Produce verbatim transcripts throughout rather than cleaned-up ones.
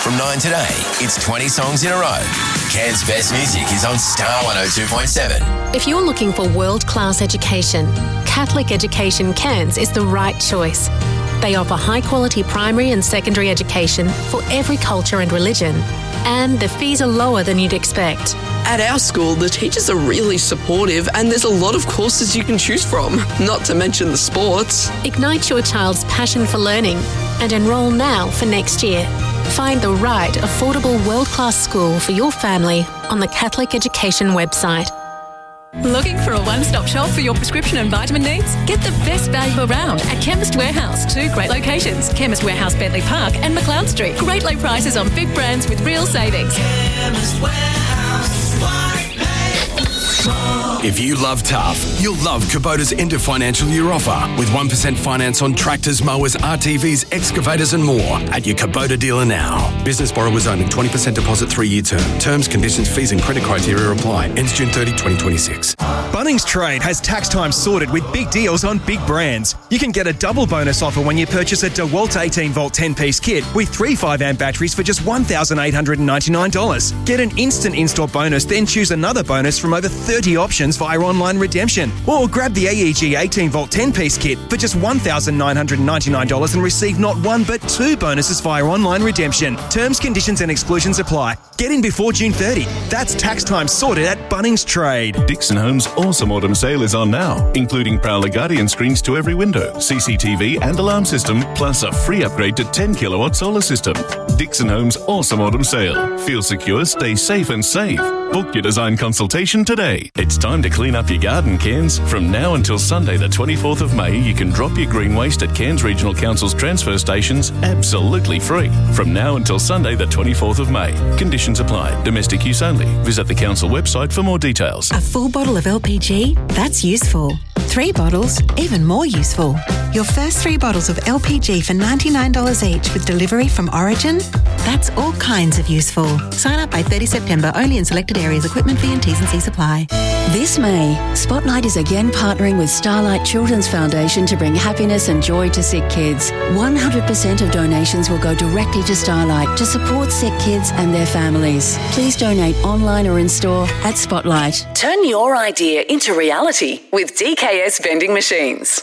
From nine today, it's twenty songs in a row. Cairns' best music is on Star one oh two point seven. If you're looking for world-class education, Catholic Education Cairns is the right choice. They offer high-quality primary and secondary education for every culture and religion. And the fees are lower than you'd expect. At our school, the teachers are really supportive and there's a lot of courses you can choose from, not to mention the sports. Ignite your child's passion for learning and enrol now for next year. Find the right, affordable, world-class school for your family on the Catholic Education website. Looking for a one-stop shop for your prescription and vitamin needs? Get the best value around at Chemist Warehouse. Two great locations, Chemist Warehouse, Bentley Park and McLeod Street. Great low prices on big brands with real savings. Chemist Warehouse, why pay more? If you love tough, you'll love Kubota's end of financial year offer with one percent finance on tractors, mowers, R T Vs, excavators and more at your Kubota dealer now. Business borrowers only, twenty percent deposit, three-year term. Terms, conditions, fees and credit criteria apply. Ends June thirtieth, twenty twenty-six. Bunnings Trade has tax time sorted with big deals on big brands. You can get a double bonus offer when you purchase a DeWalt eighteen volt ten-piece kit with three five amp batteries for just one thousand eight hundred ninety-nine dollars. Get an instant install bonus, then choose another bonus from over thirty options via online redemption. Or grab the A E G eighteen volt ten-piece kit for just one thousand nine hundred ninety-nine dollars and receive not one but two bonuses via online redemption. Terms, conditions and exclusions apply. Get in before June thirtieth. That's tax time sorted at Bunnings Trade. Dixon Homes' awesome autumn sale is on now, including Prowler Guardian screens to every window, C C T V and alarm system, plus a free upgrade to ten kilowatt solar system. Dixon Homes' awesome autumn sale. Feel secure, stay safe and save. Book your design consultation today. It's time to clean up your garden, Cairns. From now until Sunday the twenty-fourth of May, you can drop your green waste at Cairns Regional Council's transfer stations absolutely free. From now until Sunday the twenty-fourth of May. Conditions apply. Domestic use only. Visit the council website for more details. A full bottle of L P G? That's useful. Three bottles? Even more useful. Your first three bottles of L P G for ninety-nine dollars each with delivery from Origin? That's all kinds of useful. Sign up by thirtieth September only in selected areas. Equipment fee and T's and C's apply. This May, Spotlight is again partnering with Starlight Children's Foundation to bring happiness and joy to sick kids. one hundred percent of donations will go directly to Starlight to support sick kids and their families. Please donate online or in store at Spotlight. Turn your idea into reality with D K S Vending Machines.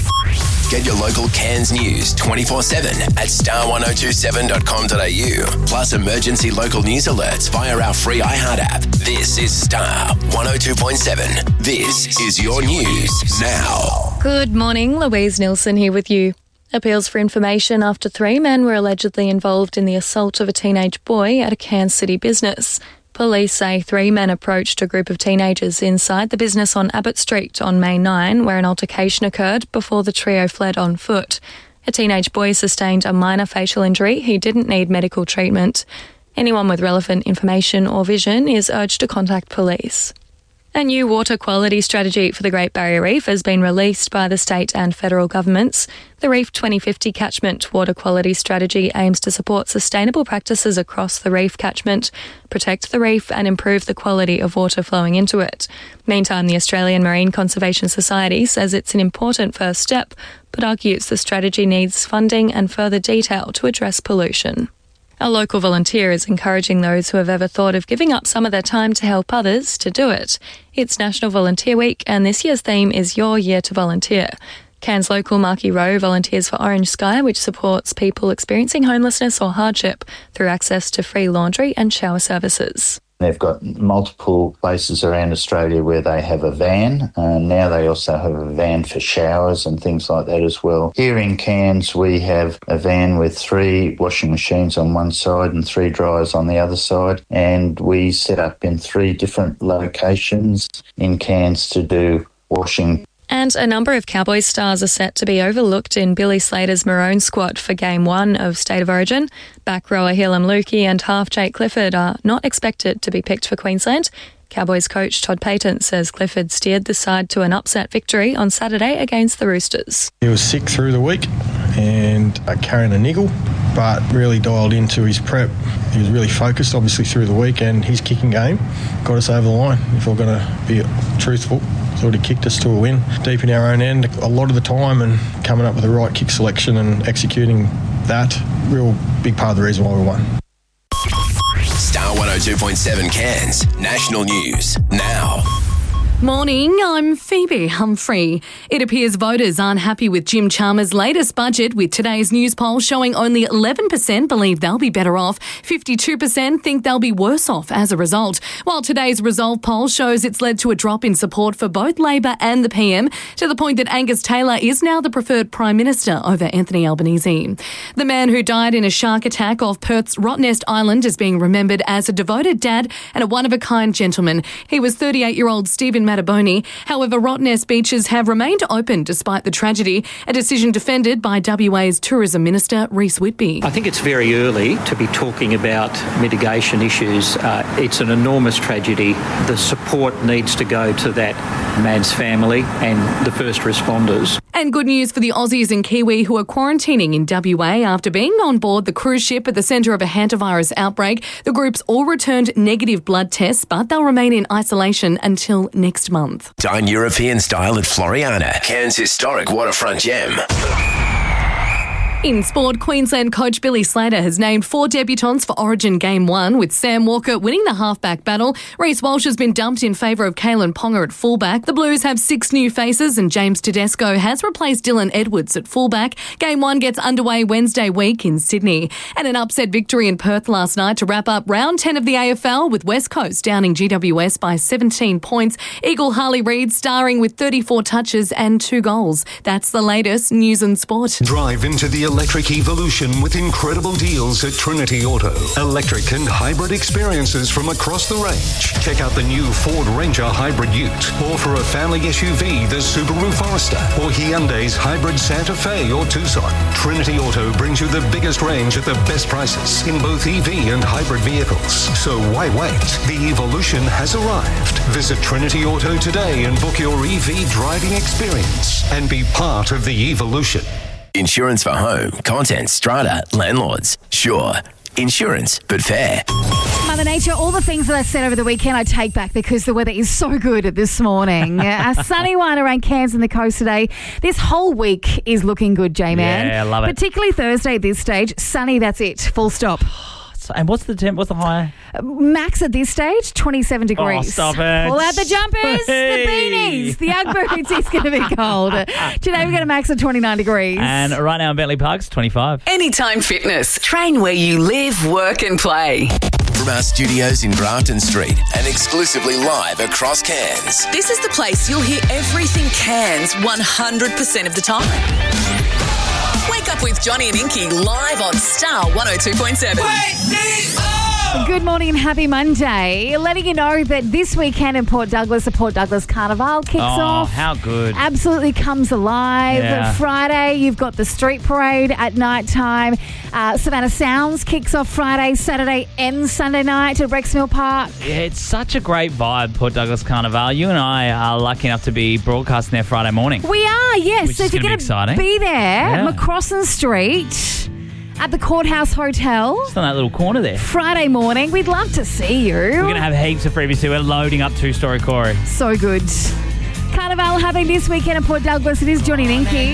Get your local Cairns news twenty-four seven at star one oh two seven dot com dot a u. Plus emergency local news alerts via our free iHeart app. This is Star one oh two point seven. This is your news now. Good morning, Louise Nilsson here with you. Appeals for information after three men were allegedly involved in the assault of a teenage boy at a Cairns City business. Police say three men approached a group of teenagers inside the business on Abbott Street on May ninth, where an altercation occurred before the trio fled on foot. A teenage boy sustained a minor facial injury. He didn't need medical treatment. Anyone with relevant information or vision is urged to contact police. A new water quality strategy for the Great Barrier Reef has been released by the state and federal governments. The Reef twenty fifty Catchment Water Quality Strategy aims to support sustainable practices across the reef catchment, protect the reef and improve the quality of water flowing into it. Meantime, the Australian Marine Conservation Society says it's an important first step, but argues the strategy needs funding and further detail to address pollution. A local volunteer is encouraging those who have ever thought of giving up some of their time to help others to do it. It's National Volunteer Week and this year's theme is Your Year to Volunteer. Cairns local Marky Rowe volunteers for Orange Sky, which supports people experiencing homelessness or hardship through access to free laundry and shower services. They've got multiple places around Australia where they have a van, and now they also have a van for showers and things like that as well. Here in Cairns, we have a van with three washing machines on one side and three dryers on the other side, and we set up in three different locations in Cairns to do washing. And a number of Cowboys stars are set to be overlooked in Billy Slater's Maroon squad for Game one of State of Origin. Back rower Hillam Lukey and half Jake Clifford are not expected to be picked for Queensland. Cowboys coach Todd Payton says Clifford steered the side to an upset victory on Saturday against the Roosters. He was sick through the week and uh, carrying a niggle, but really dialed into his prep. He was really focused, obviously, through the week, and his kicking game got us over the line, if we're going to be truthful. Sort of kicked us to a win deep in our own end a lot of the time, and coming up with the right kick selection and executing that, real big part of the reason why we won. Star one oh two point seven Cairns. National News now. Morning, I'm Phoebe Humphrey. It appears voters aren't happy with Jim Chalmers' latest budget, with today's news poll showing only eleven percent believe they'll be better off, fifty-two percent think they'll be worse off as a result. While today's Resolve poll shows it's led to a drop in support for both Labor and the P M, to the point that Angus Taylor is now the preferred Prime Minister over Anthony Albanese. The man who died in a shark attack off Perth's Rottnest Island is being remembered as a devoted dad and a one-of-a-kind gentleman. He was thirty-eight-year-old Stephen Mataboni. However, Rottnest beaches have remained open despite the tragedy, a decision defended by W A's Tourism Minister Rhys Whitby. I think it's very early to be talking about mitigation issues. Uh, it's an enormous tragedy. The support needs to go to that man's family and the first responders. And good news for the Aussies and Kiwi who are quarantining in W A after being on board the cruise ship at the centre of a hantavirus outbreak. The groups all returned negative blood tests, but they'll remain in isolation until next month. Dine European style at Floriana, Cairns' historic waterfront gem. In sport, Queensland coach Billy Slater has named four debutants for Origin Game one, with Sam Walker winning the halfback battle. Reece Walsh has been dumped in favour of Kalen Ponga at fullback. The Blues have six new faces and James Tedesco has replaced Dylan Edwards at fullback. Game one gets underway Wednesday week in Sydney. And an upset victory in Perth last night to wrap up round ten of the A F L, with West Coast downing G W S by seventeen points. Eagle Harley Reid starring with thirty-four touches and two goals. That's the latest news and sport. Drive into the electric evolution with incredible deals at Trinity Auto. Electric and hybrid experiences from across the range. Check out the new Ford Ranger Hybrid Ute, or for a family S U V, the Subaru Forester, or Hyundai's Hybrid Santa Fe or Tucson. Trinity Auto brings you the biggest range at the best prices in both E V and hybrid vehicles. So why wait? The evolution has arrived. Visit Trinity Auto today and book your E V driving experience and be part of the evolution. Insurance for home, contents, strata, landlords. Sure, insurance, but fair. Mother Nature, all the things that I said over the weekend I take back because the weather is so good this morning. A sunny one around Cairns and the coast today. This whole week is looking good, J-Man. Yeah, I love it. Particularly Thursday at this stage. Sunny, that's it. Full stop. And what's the temp? What's the high? Max at this stage, twenty-seven degrees. Oh, stop it. Pull out the jumpers, Hey. the beanies, the Ugg boots. It's going to be cold. Today we've got a max of twenty-nine degrees. And right now in Bentley Park's twenty-five. Anytime Fitness. Train where you live, work and play. From our studios in Grafton Street and exclusively live across Cairns. This is the place you'll hear everything Cairns one hundred percent of the time. Wake up with Johnny and Inky live on Star one oh two point seven. Good morning and happy Monday. Letting you know that this weekend in Port Douglas, the Port Douglas Carnival kicks Oh, off. how good. Absolutely comes alive. Yeah. Friday, you've got the street parade at night time. Uh, Savannah Sounds kicks off Friday, Saturday and Sunday night at Rex Mill Park. Yeah, it's such a great vibe, Port Douglas Carnival. You and I are lucky enough to be broadcasting there Friday morning. We are, yes. Which so is if you're gonna be going to exciting. be there, Yeah. McCrossan Street at the Courthouse Hotel. Just on that little corner there. Friday morning. We'd love to see you. We're going to have heaps of freebies too. We're loading up two-story Corey. So good. Carnival happening this weekend at Port Douglas. It is Johnny and Inky.